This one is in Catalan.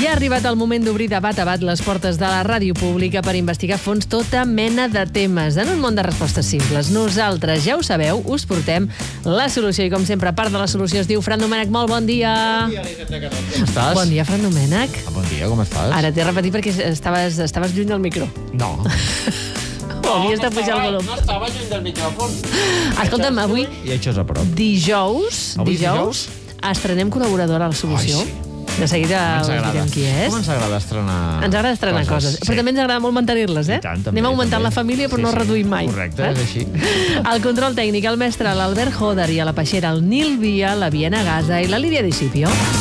Ja ha arribat el moment d'obrir de bat a bat les portes de la ràdio pública per investigar a fons tota mena de temes. En un món de respostes simples, nosaltres, ja ho sabeu, us portem la solució. I com sempre, part de la solució es diu Fran Domènech. Molt bon dia. Bon dia, Elisenda Canó. Com estàs? Bon dia, Fran Domènech. Bon dia, com estàs? Ara t'he repetit perquè estaves lluny del micro. No. Havies de pujar el volum. No estava lluny del micròfon. Escolta'm, avui, I això és a prop. dijous, estrenem col·laboradora a la solució. Ai, sí. De seguida us direm qui és. Com ens agrada estrenar Ens agrada estrenar coses. Però també ens agrada molt mantenir-les, eh? I tant, també, Anem augmentant també. la família, però no reduïm mai. Correcte, és així. El control tècnic, el mestre l'Albert Joder, i a la peixera el Nil Via, la Viena Gaza i la Lídia Discipio.